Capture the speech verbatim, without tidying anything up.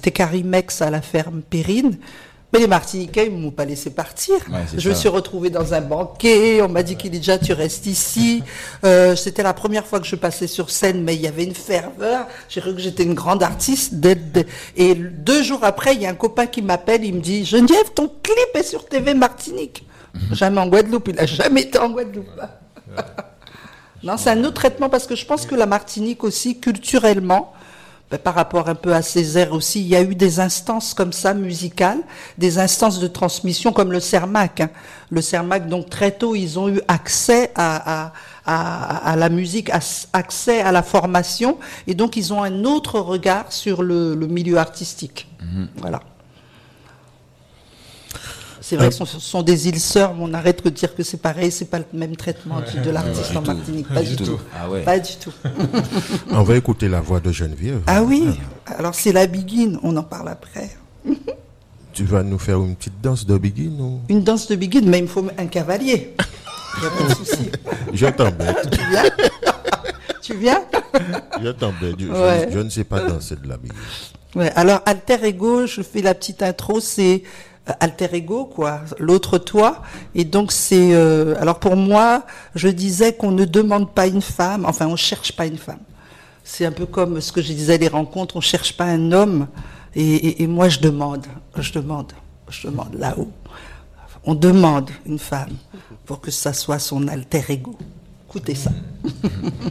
j'étais Carimex à la ferme Périne. Mais les Martiniquais, ils ne m'ont pas laissé partir. Ouais, je ça. me suis retrouvée dans un banquet, on m'a dit qu'il est déjà, tu restes ici. Euh, c'était la première fois que je passais sur scène, mais il y avait une ferveur. J'ai cru que j'étais une grande artiste. Dès, dès, et deux jours après, il y a un copain qui m'appelle, il me dit, Geneviève, ton clip est sur T V Martinique. Jamais en Guadeloupe, il n'a jamais été en Guadeloupe. Non, c'est un autre traitement parce que je pense que la Martinique aussi, culturellement, ben, par rapport un peu à Césaire aussi, il y a eu des instances comme ça, musicales, des instances de transmission comme le CERMAC. Hein. Le CERMAC, donc très tôt, ils ont eu accès à, à, à, à la musique, à, accès à la formation, et donc ils ont un autre regard sur le, le milieu artistique. Mmh. Voilà. C'est vrai euh, que ce sont, sont des îles sœurs, mais on arrête de dire que c'est pareil, c'est pas le même traitement ouais, de l'artiste en Martinique, pas du tout. tout. Ah ouais. Pas du tout. On va écouter la voix de Geneviève. Ah oui, alors c'est la Biguine, on en parle après. Tu vas nous faire une petite danse de Biguine ou... Une danse de Biguine, mais il me faut un cavalier. Il n'y a pas de souci. Je t'embête. Tu viens Tu viens Je t'embête. Je, ouais. je, je ne sais pas danser de la Biguine. Ouais, alors Alter Ego, je fais la petite intro, c'est Alter Ego, quoi, l'autre toi. Et donc c'est, euh, alors pour moi, je disais qu'on ne demande pas une femme, enfin on cherche pas une femme. C'est un peu comme ce que je disais, les rencontres, on cherche pas un homme. Et, et, et moi je demande, je demande, je demande là-haut. On demande une femme pour que ça soit son Alter Ego. Écoutez ça.